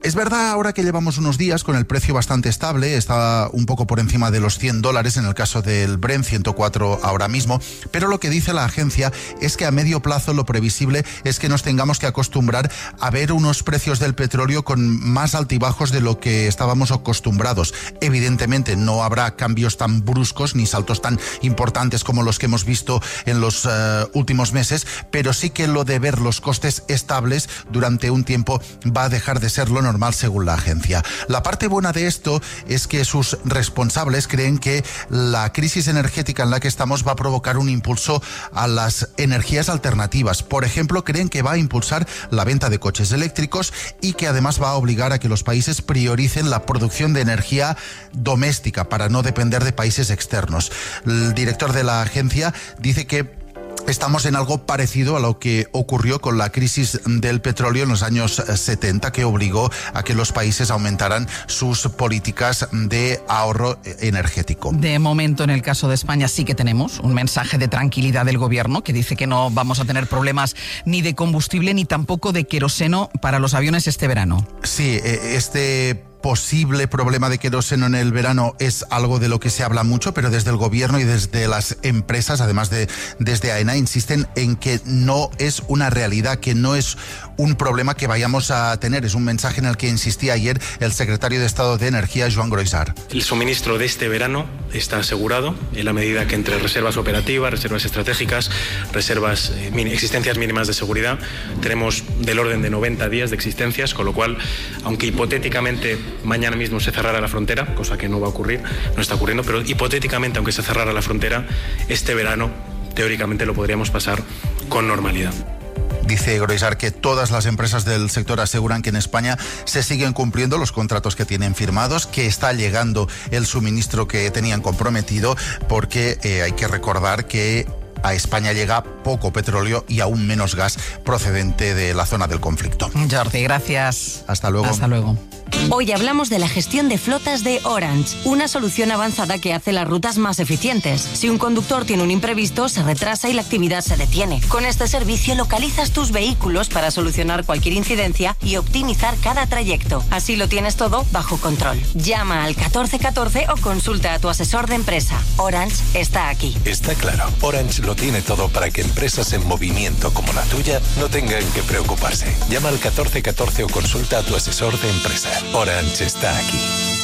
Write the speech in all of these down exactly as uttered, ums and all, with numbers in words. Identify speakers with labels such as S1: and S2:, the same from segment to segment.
S1: Es verdad ahora que llevamos unos días con el precio bastante estable, está un poco por encima de los cien dólares en el caso del Brent, ciento cuatro ahora mismo, pero lo que dice la agencia es que a medio plazo lo previsible es que nos tengamos que acostumbrar a ver unos precios del petróleo con más altibajos de lo que estábamos acostumbrados. Evidentemente no habrá cambios tan bruscos ni saltos tan importantes como los que hemos visto en los uh, últimos meses, pero sí que lo de ver los costes estables durante un tiempo va a dejar de ser lo normal según la agencia. La parte buena de esto es que sus responsables creen que la crisis energética en la que estamos va a provocar un impulso a las energías alternativas. Por ejemplo, creen que va a impulsar la venta de coches eléctricos y que además va a obligar a que los países prioricen la producción de energía doméstica para no depender de países externos. El director de la agencia dice que estamos en algo parecido a lo que ocurrió con la crisis del petróleo en los años setenta, que obligó a que los países aumentaran sus políticas de ahorro energético.
S2: De momento, en el caso de España, sí que tenemos un mensaje de tranquilidad del gobierno que dice que no vamos a tener problemas ni de combustible ni tampoco de queroseno para los aviones este verano.
S1: Sí, este posible problema de queroseno en el verano es algo de lo que se habla mucho, pero desde el gobierno y desde las empresas, además de desde AENA, insisten en que no es una realidad, que no es un problema que vayamos a tener. Es un mensaje en el que insistía ayer el secretario de Estado de Energía, Joan Groisart.
S3: El suministro de este verano está asegurado en la medida que entre reservas operativas, reservas estratégicas, reservas, eh, existencias mínimas de seguridad, tenemos del orden de noventa días de existencias, con lo cual, aunque hipotéticamente mañana mismo se cerrara la frontera, cosa que no va a ocurrir, no está ocurriendo, pero hipotéticamente, aunque se cerrara la frontera, este verano teóricamente lo podríamos pasar con normalidad.
S1: Dice Groisart que todas las empresas del sector aseguran que en España se siguen cumpliendo los contratos que tienen firmados, que está llegando el suministro que tenían comprometido, porque eh, hay que recordar que a España llega poco petróleo y aún menos gas procedente de la zona del conflicto.
S2: Jordi, gracias.
S1: Hasta luego.
S2: Hasta luego.
S4: Hoy hablamos de la gestión de flotas de Orange, una solución avanzada que hace las rutas más eficientes. Si un conductor tiene un imprevisto, se retrasa y la actividad se detiene. Con este servicio localizas tus vehículos para solucionar cualquier incidencia y optimizar cada trayecto. Así lo tienes todo bajo control. Llama al catorce catorce o consulta a tu asesor de empresa. Orange está aquí.
S5: Está claro, Orange lo tiene todo para que empresas en movimiento como la tuya no tengan que preocuparse. Llama al catorce catorce o consulta a tu asesor de empresa. Orange está aquí.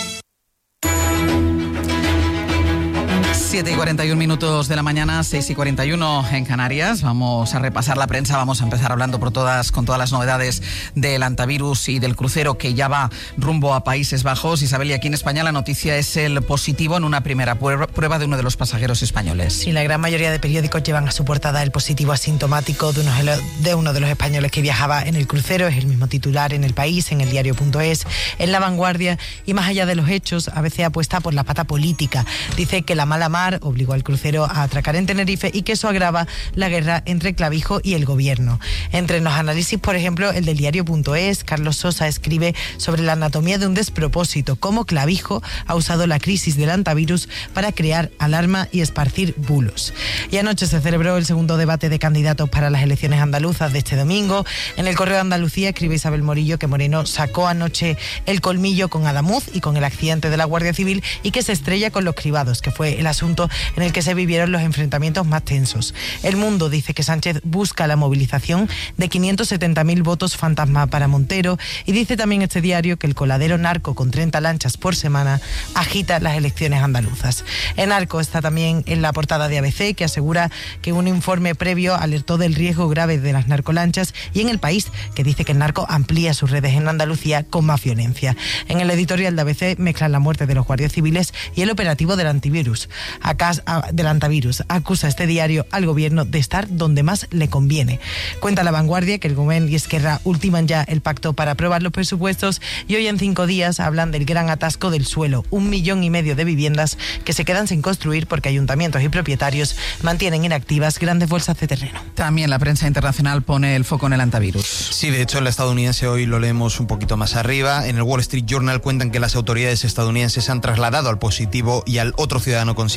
S2: siete y cuarenta y un minutos de la mañana, seis y cuarenta y uno en Canarias. Vamos a repasar la prensa, vamos a empezar hablando por todas, con todas las novedades del Antavirus y del crucero que ya va rumbo a Países Bajos. Isabel, y aquí en España la noticia es el positivo en una primera prueba de uno de los pasajeros españoles.
S6: Sí, la gran mayoría de periódicos llevan a su portada el positivo asintomático de uno de, uno de los españoles que viajaba en el crucero. Es el mismo titular en El País, en el diario punto es, en La Vanguardia, y más allá de los hechos, A B C apuesta por la pata política. Dice que la mala mar obligó al crucero a atracar en Tenerife y que eso agrava la guerra entre Clavijo y el gobierno. Entre los análisis, por ejemplo, el del diario punto es, Carlos Sosa escribe sobre la anatomía de un despropósito, cómo Clavijo ha usado la crisis del Antavirus para crear alarma y esparcir bulos. Y anoche se celebró el segundo debate de candidatos para las elecciones andaluzas de este domingo. En el Correo de Andalucía escribe Isabel Morillo que Moreno sacó anoche el colmillo con Adamuz y con el accidente de la Guardia Civil y que se estrella con los cribados, que fue el asunto en el que se vivieron los enfrentamientos más tensos. El Mundo dice que Sánchez busca la movilización de quinientos setenta mil votos fantasma para Montero, y dice también este diario que el coladero narco con treinta lanchas por semana agita las elecciones andaluzas. El narco está también en la portada de A B C, que asegura que un informe previo alertó del riesgo grave de las narcolanchas, y en El País, que dice que el narco amplía sus redes en Andalucía con más violencia. En el editorial de A B C mezclan la muerte de los guardias civiles y el operativo del antivirus. Acá, del antivirus. Acusa este diario al gobierno de estar donde más le conviene. Cuenta La Vanguardia que el Gobierno y Esquerra ultiman ya el pacto para aprobar los presupuestos, y hoy en cinco días hablan del gran atasco del suelo. Un millón y medio de viviendas que se quedan sin construir porque ayuntamientos y propietarios mantienen inactivas grandes bolsas de terreno.
S2: También la prensa internacional pone el foco en el antivirus.
S7: Sí, de hecho en la estadounidense hoy lo leemos un poquito más arriba. En el Wall Street Journal cuentan que las autoridades estadounidenses han trasladado al positivo y al otro ciudadano con síntomas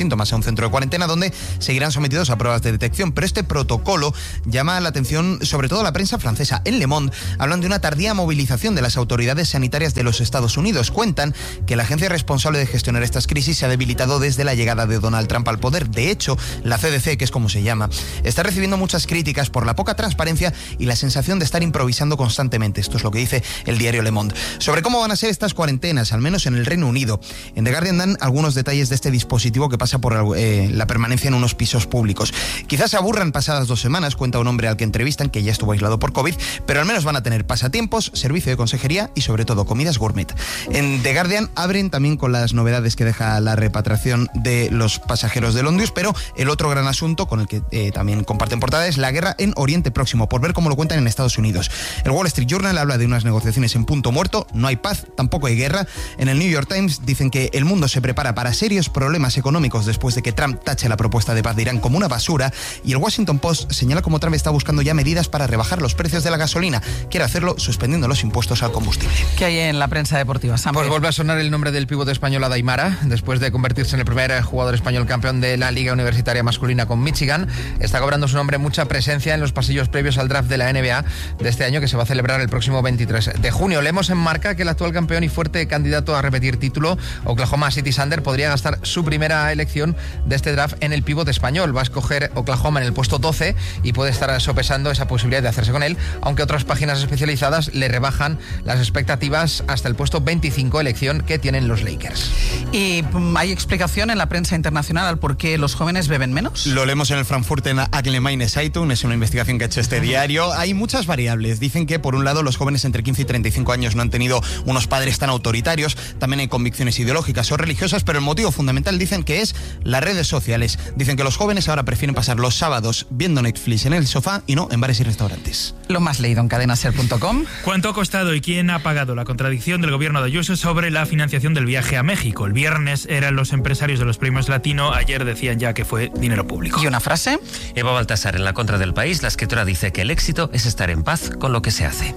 S7: síntomas a un centro de cuarentena donde seguirán sometidos a pruebas de detección. Pero este protocolo llama la atención sobre todo a la prensa francesa. En Le Monde hablan de una tardía movilización de las autoridades sanitarias de los Estados Unidos. Cuentan que la agencia responsable de gestionar estas crisis se ha debilitado desde la llegada de Donald Trump al poder. De hecho, la C D C, que es como se llama, está recibiendo muchas críticas por la poca transparencia y la sensación de estar improvisando constantemente. Esto es lo que dice el diario Le Monde. Sobre cómo van a ser estas cuarentenas, al menos en el Reino Unido, en The Guardian dan algunos detalles de este dispositivo que pasa por eh, la permanencia en unos pisos públicos. Quizás se aburran pasadas dos semanas, cuenta un hombre al que entrevistan, que ya estuvo aislado por COVID, pero al menos van a tener pasatiempos, servicio de consejería y sobre todo comidas gourmet. En The Guardian abren también con las novedades que deja la repatriación de los pasajeros del Ondius, pero el otro gran asunto con el que eh, también comparten portada es la guerra en Oriente Próximo, por ver cómo lo cuentan en Estados Unidos. El Wall Street Journal habla de unas negociaciones en punto muerto, no hay paz, tampoco hay guerra. En el New York Times dicen que el mundo se prepara para serios problemas económicos después de que Trump tache la propuesta de paz de Irán como una basura, y el Washington Post señala cómo Trump está buscando ya medidas para rebajar los precios de la gasolina. Quiere hacerlo suspendiendo los impuestos al combustible.
S2: ¿Qué hay en la prensa deportiva, Sam?
S8: Pues vuelve a sonar el nombre del pivote español Adaimara, después de convertirse en el primer jugador español campeón de la Liga Universitaria Masculina con Michigan. Está cobrando su nombre mucha presencia en los pasillos previos al draft de la N B A de este año, que se va a celebrar el próximo veintitrés de junio. Leemos en Marca que el actual campeón y fuerte candidato a repetir título, Oklahoma City Thunder, podría gastar su primera elección de este draft en el pivote español. Va a escoger Oklahoma en el puesto doce y puede estar sopesando esa posibilidad de hacerse con él, aunque otras páginas especializadas le rebajan las expectativas hasta el puesto veinticinco, elección que tienen los Lakers.
S2: ¿Y hay explicación en la prensa internacional al por qué los jóvenes beben menos?
S7: Lo leemos en el Frankfurter Allgemeine Zeitung, es una investigación que ha hecho este diario. Hay muchas variables. Dicen que, por un lado, los jóvenes entre quince y treinta y cinco años no han tenido unos padres tan autoritarios, también hay convicciones ideológicas o religiosas, pero el motivo fundamental dicen que es las redes sociales. Dicen que los jóvenes ahora prefieren pasar los sábados viendo Netflix en el sofá y no en bares y restaurantes.
S2: Lo más leído en cadena ser punto com.
S9: ¿Cuánto ha costado y quién ha pagado la contradicción del gobierno de Ayuso sobre la financiación del viaje a México? El viernes eran los empresarios de los premios Latino, ayer decían ya que fue dinero público.
S2: ¿Y una frase?
S10: Eva Baltasar, en La Contra del País, la escritora dice que el éxito es estar en paz con lo que se hace.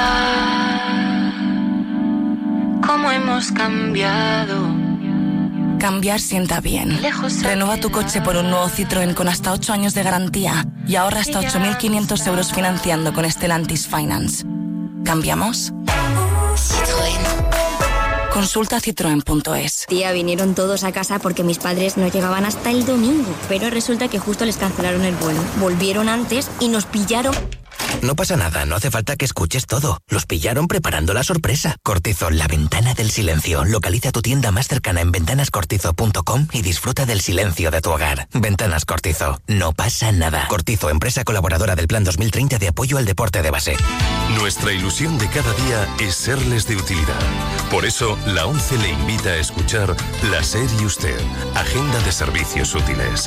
S11: ¿Cómo hemos cambiado?
S12: Cambiar sienta bien. Renueva tu coche por un nuevo Citroën con hasta ocho años de garantía y ahorra hasta ocho mil quinientos euros financiando con Stellantis Finance. ¿Cambiamos? Citroën. Consulta citroen punto es.
S13: Tía, vinieron todos a casa porque mis padres no llegaban hasta el domingo, pero resulta que justo les cancelaron el vuelo. Volvieron antes y nos pillaron.
S14: No pasa nada, no hace falta que escuches todo. Los pillaron preparando la sorpresa. Cortizo, la ventana del silencio. Localiza tu tienda más cercana en ventanas cortizo punto com y disfruta del silencio de tu hogar. Ventanas Cortizo, no pasa nada. Cortizo, empresa colaboradora del Plan dos mil treinta de apoyo al deporte de base.
S15: Nuestra ilusión de cada día es serles de utilidad. Por eso, la ONCE le invita a escuchar La SER y Usted, Agenda de Servicios Útiles.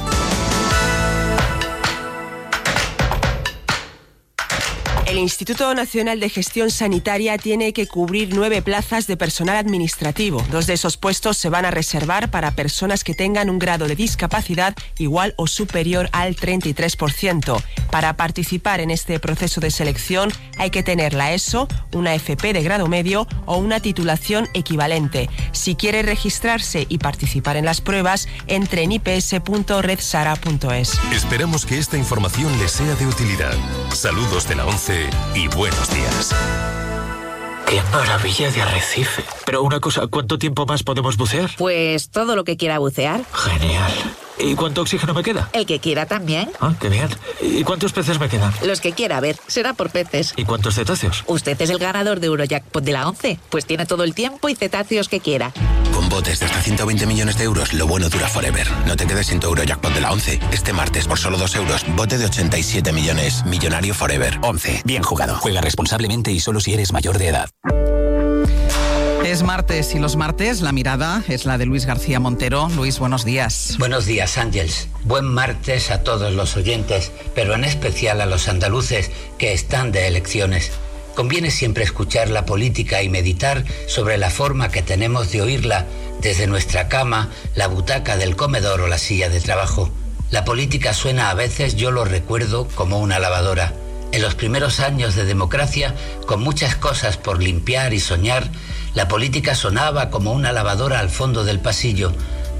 S16: El Instituto Nacional de Gestión Sanitaria tiene que cubrir nueve plazas de personal administrativo. Dos de esos puestos se van a reservar para personas que tengan un grado de discapacidad igual o superior al treinta y tres por ciento. Para participar en este proceso de selección hay que tener la ESO, una F P de grado medio o una titulación equivalente. Si quiere registrarse y participar en las pruebas, entre en i p s punto red sara punto es.
S15: Esperamos que esta información les sea de utilidad. Saludos de la ONCE y buenos días.
S17: ¡Qué maravilla de arrecife! Pero una cosa, ¿cuánto tiempo más podemos bucear?
S18: Pues todo lo que quiera bucear.
S17: Genial. ¿Y cuánto oxígeno me queda?
S18: El que quiera también.
S17: Ah, qué bien. ¿Y cuántos peces me quedan?
S18: Los que quiera, a ver, será por peces.
S17: ¿Y cuántos cetáceos?
S18: Usted es el ganador de Eurojackpot de la ONCE, pues tiene todo el tiempo y cetáceos que quiera.
S14: Con botes de hasta ciento veinte millones de euros, lo bueno dura forever. No te quedes sin tu Eurojackpot de la ONCE. Este martes, por solo dos euros, bote de ochenta y siete millones. Millonario forever.
S19: ONCE. Bien jugado. Juega responsablemente y solo si eres mayor de edad.
S2: Es martes y los martes la mirada es la de Luis García Montero. Luis, buenos días.
S20: Buenos días, Ángeles. Buen martes a todos los oyentes, pero en especial a los andaluces que están de elecciones. Conviene siempre escuchar la política y meditar sobre la forma que tenemos de oírla desde nuestra cama, la butaca del comedor o la silla de trabajo. La política suena a veces, yo lo recuerdo, como una lavadora. En los primeros años de democracia, con muchas cosas por limpiar y soñar, la política sonaba como una lavadora al fondo del pasillo.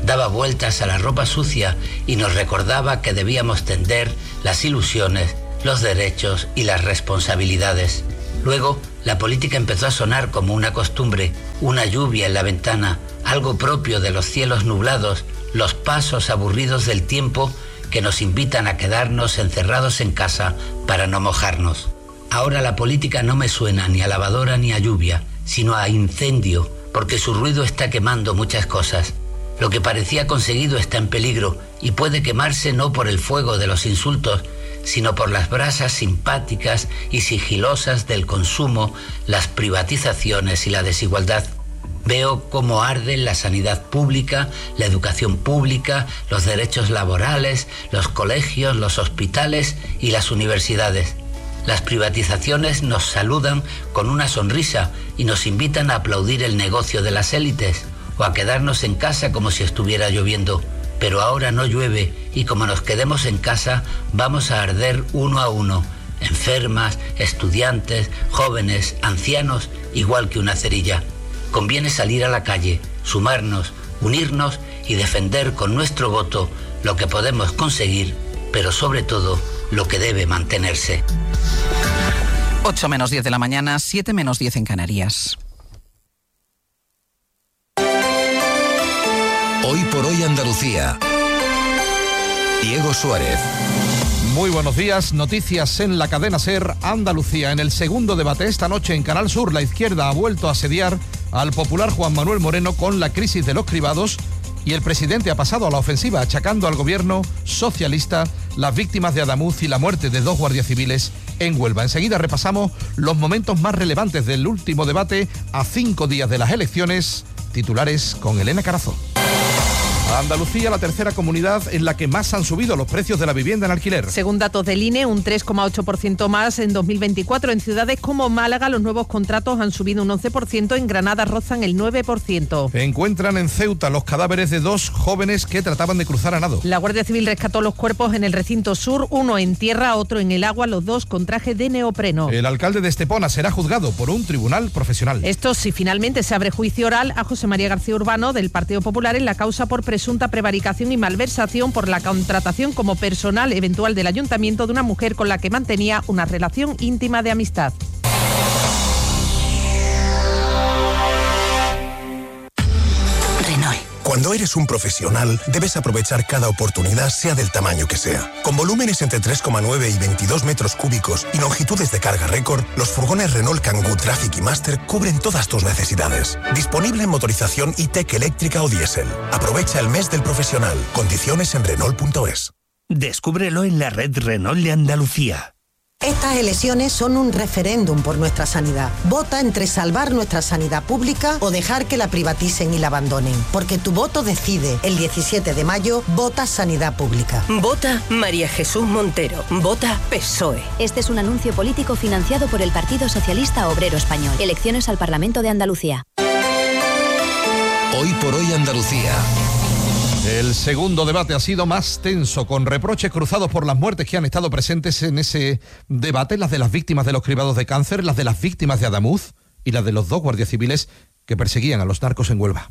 S20: daba vueltas a la ropa sucia y nos recordaba que debíamos tender las ilusiones, los derechos y las responsabilidades. Luego, la política empezó a sonar como una costumbre, una lluvia en la ventana, algo propio de los cielos nublados, los pasos aburridos del tiempo que nos invitan a quedarnos encerrados en casa para no mojarnos. Ahora la política no me suena ni a lavadora ni a lluvia, sino a incendio, porque su ruido está quemando muchas cosas. Lo que parecía conseguido está en peligro y puede quemarse no por el fuego de los insultos, sino por las brasas simpáticas y sigilosas del consumo, las privatizaciones y la desigualdad. Veo cómo arden la sanidad pública, la educación pública, los derechos laborales, los colegios, los hospitales y las universidades. Las privatizaciones nos saludan con una sonrisa y nos invitan a aplaudir el negocio de las élites o a quedarnos en casa como si estuviera lloviendo. Pero ahora no llueve y como nos quedemos en casa vamos a arder uno a uno, enfermas, estudiantes, jóvenes, ancianos, igual que una cerilla. Conviene salir a la calle, sumarnos, unirnos y defender con nuestro voto lo que podemos conseguir, pero sobre todo lo que debe mantenerse.
S2: ocho menos diez de la mañana, siete menos diez en Canarias.
S15: Hoy por hoy Andalucía. Diego Suárez.
S21: Muy buenos días, noticias en la cadena SER Andalucía. En el segundo debate esta noche en Canal Sur, la izquierda ha vuelto a asediar al popular Juan Manuel Moreno con la crisis de los cribados y el presidente ha pasado a la ofensiva achacando al gobierno socialista las víctimas de Adamuz y la muerte de dos guardias civiles en Huelva. Enseguida repasamos los momentos más relevantes del último debate a cinco días de las elecciones. Titulares con Elena Carazo. Andalucía, la tercera comunidad en la que más han subido los precios de la vivienda en alquiler.
S22: Según datos del I N E, un tres coma ocho por ciento más en dos mil veinticuatro. En ciudades como Málaga, los nuevos contratos han subido un once por ciento, en Granada rozan el nueve por ciento.
S21: Encuentran en Ceuta los cadáveres de dos jóvenes que trataban de cruzar a nado.
S22: La Guardia Civil rescató los cuerpos en el recinto sur, uno en tierra, otro en el agua, los dos con traje de neopreno.
S21: El alcalde de Estepona será juzgado por un tribunal profesional.
S22: Esto si finalmente se abre juicio oral a José María García Urbano del Partido Popular en la causa por presunta prevaricación y malversación por la contratación como personal eventual del ayuntamiento de una mujer con la que mantenía una relación íntima de amistad.
S23: Renault. Cuando eres un profesional, debes aprovechar cada oportunidad, sea del tamaño que sea. Con volúmenes entre tres coma nueve y veintidós metros cúbicos y longitudes de carga récord, los furgones Renault Kangoo Traffic y Master cubren todas tus necesidades. Disponible en motorización E-Tech eléctrica o diésel. Aprovecha el mes del profesional. Condiciones en Renault punto es.
S24: Descúbrelo en la red Renault de Andalucía.
S25: Estas elecciones son un referéndum por nuestra sanidad. Vota entre salvar nuestra sanidad pública o dejar que la privaticen y la abandonen. Porque tu voto decide. El diecisiete de mayo, vota Sanidad Pública.
S26: Vota María Jesús Montero. Vota P S O E.
S27: Este es un anuncio político financiado por el Partido Socialista Obrero Español. Elecciones al Parlamento de Andalucía.
S15: Hoy por hoy Andalucía.
S21: El segundo debate ha sido más tenso, con reproches cruzados por las muertes que han estado presentes en ese debate, las de las víctimas de los cribados de cáncer, las de las víctimas de Adamuz y las de los dos guardias civiles que perseguían a los narcos en Huelva.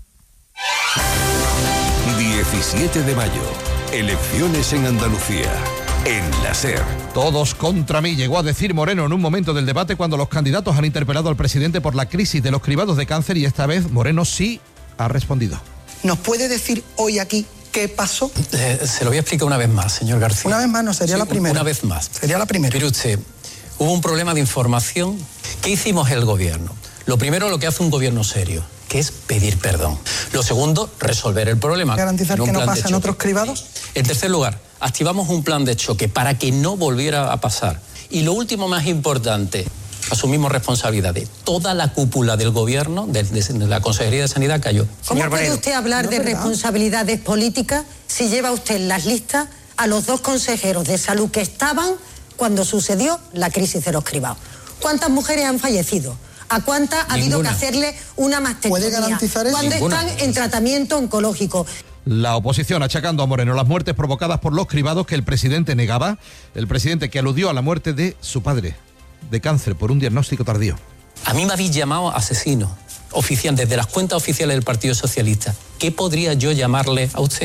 S15: diecisiete de mayo, elecciones en Andalucía. En la SER.
S21: Todos contra mí, llegó a decir Moreno en un momento del debate cuando los candidatos han interpelado al presidente por la crisis de los cribados de cáncer, y esta vez Moreno sí ha respondido.
S28: ¿Nos puede decir hoy aquí qué pasó?
S29: Eh, se lo voy a explicar una vez más, señor García.
S28: Una vez más, no, sería
S29: sí,
S28: la primera.
S29: Una vez más.
S28: Sería la primera.
S29: Mire usted, hubo un problema de información. ¿Qué hicimos el gobierno? Lo primero, lo que hace un gobierno serio, que es pedir perdón. Lo segundo, resolver el problema.
S28: ¿Garantizar que no pasa en otros cribados?
S29: En tercer lugar, activamos un plan de choque para que no volviera a pasar. Y lo último, más importante, asumimos responsabilidades. Toda la cúpula del gobierno, de, de, de la Consejería de Sanidad, cayó.
S25: ¿Cómo puede usted hablar de responsabilidades políticas si lleva usted en las listas a los dos consejeros de salud que estaban cuando sucedió la crisis de los cribados? ¿Cuántas mujeres han fallecido? ¿A cuántas ha habido que hacerle una mastectomía?
S28: ¿Puede garantizar eso?
S25: ¿Cuándo
S29: Ninguna.
S25: están en tratamiento oncológico?
S21: La oposición achacando a Moreno las muertes provocadas por los cribados que el presidente negaba, el presidente que aludió a la muerte de su padre de cáncer por un diagnóstico tardío.
S29: A mí me habéis llamado asesino oficial desde las cuentas oficiales del Partido Socialista. ¿qué podría yo llamarle a usted?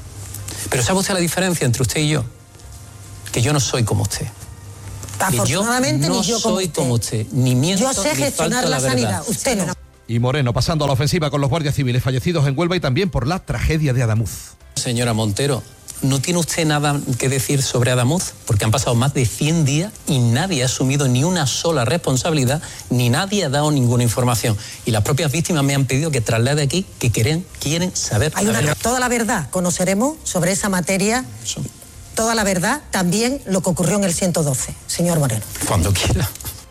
S29: Pero ¿sabe usted la diferencia entre usted y yo? Que yo no soy como usted.
S25: Afortunadamente
S29: yo no
S25: ni yo como
S29: soy
S25: usted.
S29: como usted, ni miento,
S25: yo sé
S29: ni
S25: gestionar
S29: falto
S25: la,
S29: la
S25: sanidad,
S29: verdad.
S25: usted no.
S21: Y Moreno pasando a la ofensiva con los guardias civiles fallecidos en Huelva y también por la tragedia de Adamuz.
S29: Señora Montero, ¿no tiene usted nada que decir sobre Adamuz? Porque han pasado más de cien días y nadie ha asumido ni una sola responsabilidad, ni nadie ha dado ninguna información. Y las propias víctimas me han pedido que traslade aquí que quieren, quieren saber
S25: Hay
S29: la
S25: una,
S29: verdad.
S25: toda la verdad conoceremos sobre esa materia, toda la verdad, también lo que ocurrió en el ciento doce, señor Moreno.
S29: Cuando quiera.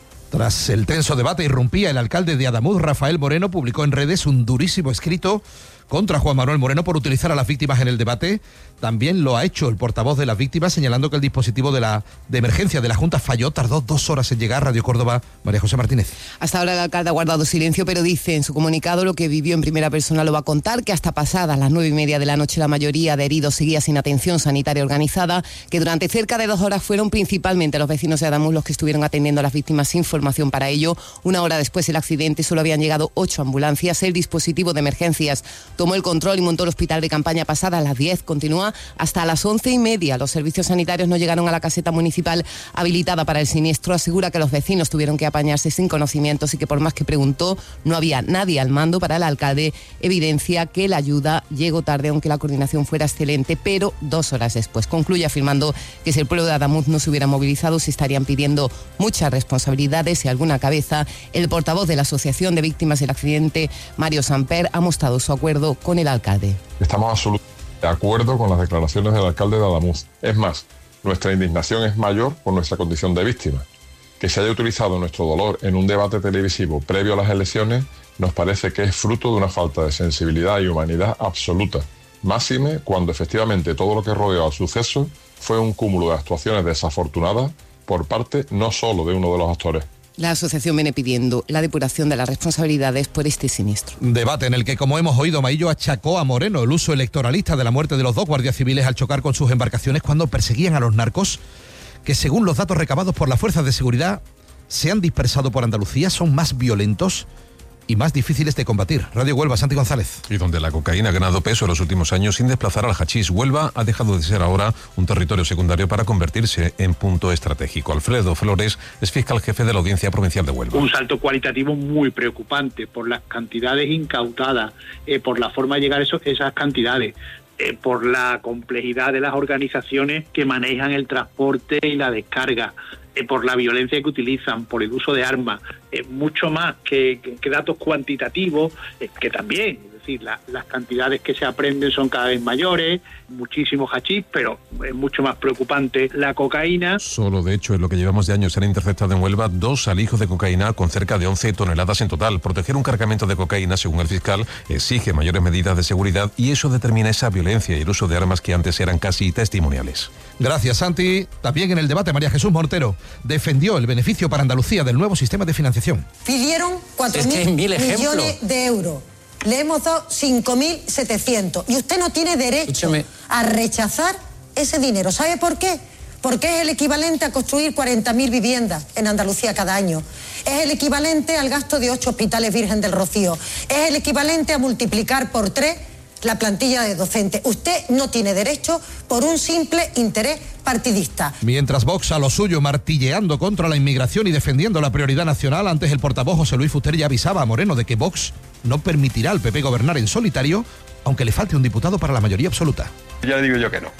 S21: Tras el tenso debate irrumpía, el alcalde de Adamuz, Rafael Moreno, publicó en redes un durísimo escrito contra Juan Manuel Moreno por utilizar a las víctimas en el debate. También lo ha hecho el portavoz de las víctimas, señalando que el dispositivo de la de emergencia de la Junta falló, tardó dos horas en llegar. Radio Córdoba, María José Martínez.
S1: Hasta ahora el alcalde ha guardado silencio, pero dice en su comunicado lo que vivió en primera persona lo va a contar, que hasta pasadas las nueve y media de la noche la mayoría de heridos seguía sin atención sanitaria organizada, que durante cerca de dos horas fueron principalmente los vecinos de Adamuz los que estuvieron atendiendo a las víctimas sin formación para ello. Una hora después del accidente solo habían llegado ocho ambulancias. El dispositivo de emergencias tomó el control y montó el hospital de campaña pasada a las diez. Continúa hasta las once y media. Los servicios sanitarios no llegaron a la caseta municipal habilitada para el siniestro. Asegura que los vecinos tuvieron que apañarse sin conocimientos y que por más que preguntó no había nadie al mando. Para el alcalde evidencia que la ayuda llegó tarde, aunque la coordinación fuera excelente, pero dos horas después. Concluye afirmando que si el pueblo de Adamuz no se hubiera movilizado se estarían pidiendo muchas responsabilidades y alguna cabeza. El portavoz de la Asociación de Víctimas del Accidente, Mario Samper, ha mostrado su acuerdo con el alcalde.
S3: Estamos absolutamente de acuerdo con las declaraciones del alcalde de Adamuz. Es más, nuestra indignación es mayor por nuestra condición de víctima. Que se haya utilizado nuestro dolor en un debate televisivo previo a las elecciones nos parece que es fruto de una falta de sensibilidad y humanidad absoluta. Máxime cuando efectivamente todo lo que rodeó al suceso fue un cúmulo de actuaciones desafortunadas por parte no solo de uno de los actores.
S1: La asociación viene pidiendo la depuración de las responsabilidades por este siniestro.
S21: Debate en el que, como hemos oído, Maillo achacó a Moreno el uso electoralista de la muerte de los dos guardias civiles al chocar con sus embarcaciones cuando perseguían a los narcos, que según los datos recabados por las fuerzas de seguridad se han dispersado por Andalucía, son más violentos y más difíciles de combatir. Radio Huelva, Santi González.
S4: Y donde la cocaína ha ganado peso en los últimos años sin desplazar al hachís, Huelva ha dejado de ser ahora un territorio secundario para convertirse en punto estratégico. Alfredo Flores es fiscal jefe de la Audiencia Provincial de Huelva.
S5: Un salto cualitativo muy preocupante por las cantidades incautadas, eh, por la forma de llegar a eso, esas cantidades. Eh, por la complejidad de las organizaciones que manejan el transporte y la descarga, eh, por la violencia que utilizan, por el uso de armas, eh, mucho más que, que, que datos cuantitativos, eh, que también, es decir, la, las cantidades que se aprenden son cada vez mayores, muchísimo hachís, pero es mucho más preocupante la cocaína.
S4: Solo, de hecho, en lo que llevamos de años se han interceptado en Huelva dos alijos de cocaína con cerca de once toneladas en total. Proteger un cargamento de cocaína, según el fiscal, exige mayores medidas de seguridad y eso determina esa violencia y el uso de armas que antes eran casi testimoniales.
S21: Gracias, Santi. También en el debate, María Jesús Montero defendió el beneficio para Andalucía del nuevo sistema de financiación.
S25: Pidieron cuatro mil millones de euros. Le hemos dado cinco mil setecientos. Y usted no tiene derecho Escúchame. a rechazar ese dinero. ¿Sabe por qué? Porque es el equivalente a construir cuarenta mil viviendas en Andalucía cada año. Es el equivalente al gasto de ocho hospitales Virgen del Rocío. Es el equivalente a multiplicar por tres la plantilla de docentes. Usted no tiene derecho por un simple interés partidista.
S21: Mientras Vox a lo suyo, martilleando contra la inmigración y defendiendo la prioridad nacional, antes el portavoz José Luis Fuster ya avisaba a Moreno de que Vox no permitirá al P P gobernar en solitario, aunque le falte un diputado para la mayoría absoluta.
S6: Ya le digo yo que no.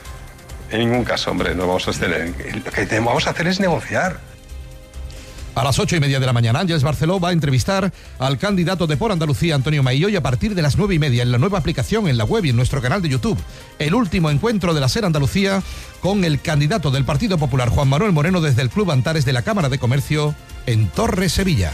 S6: En ningún caso, hombre, no vamos a hacer. Lo que vamos a hacer es negociar.
S21: A las ocho y media de la mañana, Ángeles Barceló va a entrevistar al candidato de Por Andalucía, Antonio Maillo, y a partir de las nueve y media en la nueva aplicación, en la web y en nuestro canal de YouTube, el último encuentro de la SER Andalucía con el candidato del Partido Popular, Juan Manuel Moreno, desde el Club Antares de la Cámara de Comercio en Torre Sevilla.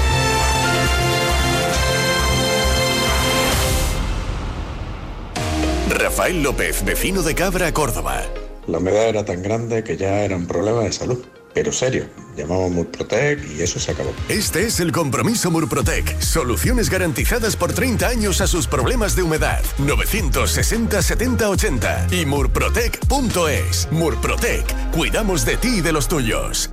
S7: Rafael López, vecino de Cabra, Córdoba.
S8: La humedad era tan grande que ya era un problema de salud. Pero serio, llamamos Murprotec y eso se acabó.
S7: Este es el compromiso Murprotec. Soluciones garantizadas por treinta años a sus problemas de humedad. novecientos sesenta setenta ochenta y murprotec punto es. Murprotec. Cuidamos de ti y de los tuyos.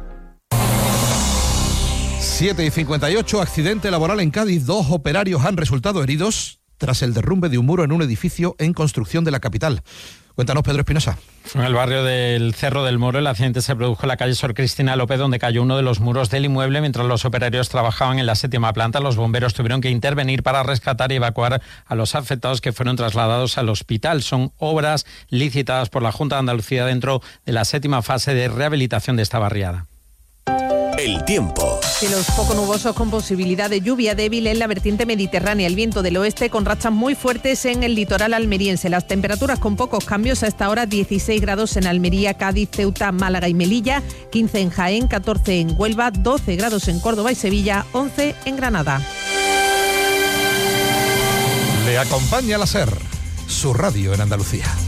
S21: siete y cincuenta y ocho, accidente laboral en Cádiz. Dos operarios han resultado heridos tras el derrumbe de un muro en un edificio en construcción de la capital. Cuéntanos, Pedro Espinosa.
S9: En el barrio del Cerro del Moro, el accidente se produjo en la calle Sor Cristina López, donde cayó uno de los muros del inmueble mientras los operarios trabajaban en la séptima planta. Los bomberos tuvieron que intervenir para rescatar y evacuar a los afectados, que fueron trasladados al hospital. Son obras licitadas por la Junta de Andalucía dentro de la séptima fase de rehabilitación de esta barriada.
S7: El tiempo.
S22: Cielos poco nubosos con posibilidad de lluvia débil en la vertiente mediterránea. El viento del oeste con rachas muy fuertes en el litoral almeriense. Las temperaturas con pocos cambios. A esta hora dieciséis grados en Almería, Cádiz, Ceuta, Málaga y Melilla, quince en Jaén, catorce en Huelva, doce grados en Córdoba y Sevilla, once en Granada.
S21: Le acompaña la SER, su radio en Andalucía.